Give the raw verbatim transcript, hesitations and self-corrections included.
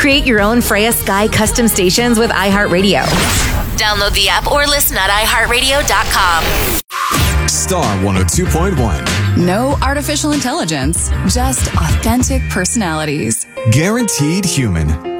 Create your own Freya Sky custom stations with iHeartRadio. Download the app or listen at i heart radio dot com. Star one oh two point one. No artificial intelligence, just authentic personalities. Guaranteed human.